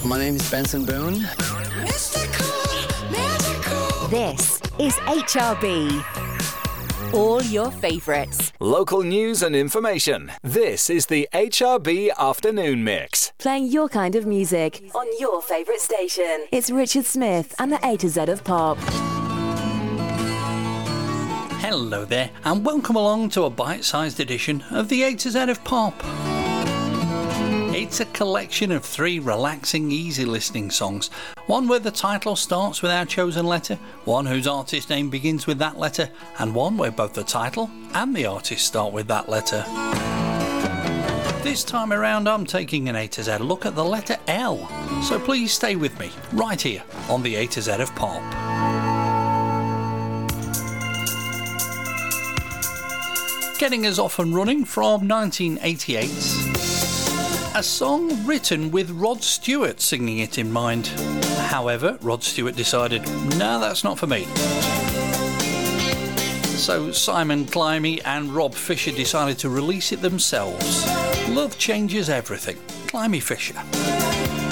My name is Benson Boone. Mystical, magical. This is HRB. All your favourites. Local news and information. This is the HRB Afternoon Mix. Playing your kind of music on your favourite station. It's Richard Smith and the A to Z of Pop. Hello there, and welcome along to a bite-sized edition of the A to Z of Pop. It's a collection of 3 relaxing, easy-listening songs. One where the title starts with our chosen letter, one whose artist name begins with that letter, and one where both the title and the artist start with that letter. This time around, I'm taking an A to Z look at the letter L. So please stay with me, right here on the A to Z of Pop. Getting us off and running from 1988. A song written with Rod Stewart singing it in mind. However, Rod Stewart decided, no, that's not for me. So Simon Climie and Rob Fisher decided to release it themselves. Love changes everything. Climie Fisher.